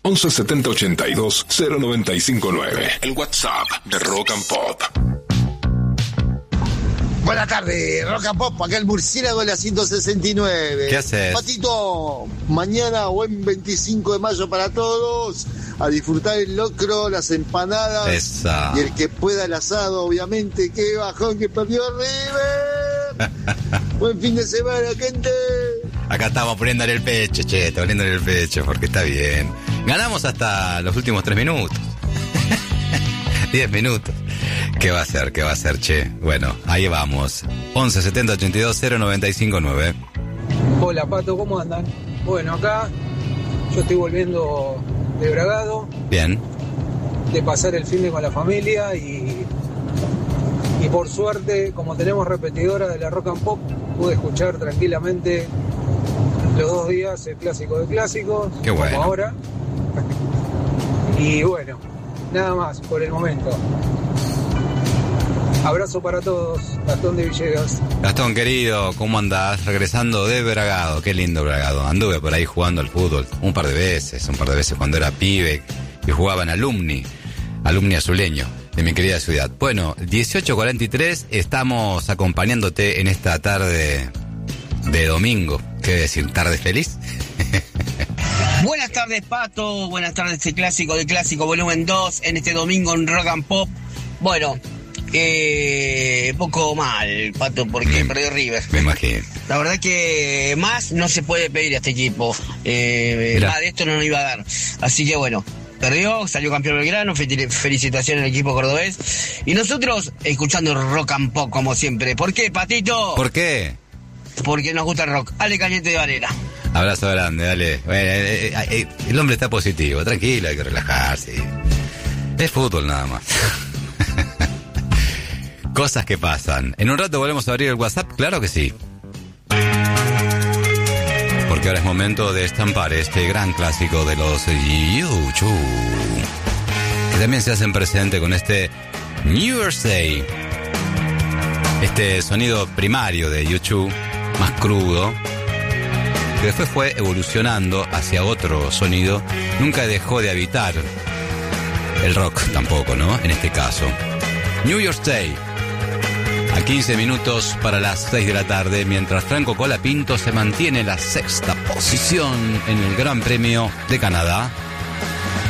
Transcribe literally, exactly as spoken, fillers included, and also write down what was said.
once setenta ochenta y dos cero noventa y cinco nueve. El WhatsApp de Rock and Pop. Buenas tardes, Rock and Pop, acá el murciélago de la ciento sesenta y nueve. ¿Qué haces? Patito, mañana buen veinticinco de mayo para todos, a disfrutar el locro, las empanadas. Esa. Y el que pueda el asado, obviamente. Qué bajón que perdió River. Buen fin de semana, gente. Acá estamos poniéndole el pecho, che, poniéndole el pecho, porque está bien. Ganamos hasta los últimos tres minutos. Diez minutos. ¿Qué va a ser? ¿Qué va a ser, che? Bueno, ahí vamos. once setenta ochenta y dos cero noventa y cinco nueve. Hola, Pato, ¿cómo andan? Bueno, acá yo estoy volviendo de Bragado. Bien. De pasar el fin de con la familia y... Y por suerte, como tenemos repetidora de la Rock and Pop, pude escuchar tranquilamente los dos días el clásico de clásicos. Qué bueno. Como ahora. Y bueno, nada más por el momento. Abrazo para todos, Gastón de Villegas. Gastón, querido, ¿cómo andás? Regresando de Bragado, qué lindo Bragado. Anduve por ahí jugando al fútbol un par de veces, un par de veces cuando era pibe y jugaba en Alumni, Alumni Azuleño, de mi querida ciudad. Bueno, dieciocho cuarenta y tres, estamos acompañándote en esta tarde de domingo. ¿Qué decir? ¿Tarde feliz? Buenas tardes, Pato. Buenas tardes, este clásico de Clásico Volumen dos en este domingo en Rock and Pop. Bueno, eh, poco mal, Pato, porque me, perdió River. Me imagino. La verdad que más no se puede pedir a este equipo. Eh, más de esto no nos iba a dar. Así que bueno, perdió, salió campeón Belgrano, felicitaciones al equipo cordobés. Y nosotros escuchando Rock and Pop como siempre. ¿Por qué, Patito? ¿Por qué? Porque nos gusta el rock. Ale Cañete de Varela. Abrazo grande, dale. Bueno, eh, eh, eh, el hombre está positivo, tranquilo, hay que relajarse. Es fútbol nada más. Cosas que pasan. En un rato volvemos a abrir el WhatsApp, claro que sí. Porque ahora es momento de estampar este gran clásico de los U dos, que también se hacen presente con este New Year's Day. Este sonido primario de U dos, más crudo, que después fue evolucionando hacia otro sonido. Nunca dejó de habitar el rock tampoco, ¿no? En este caso. New Year's Day. A quince minutos para las seis de la tarde, mientras Franco Colapinto se mantiene en la sexta posición en el Gran Premio de Canadá.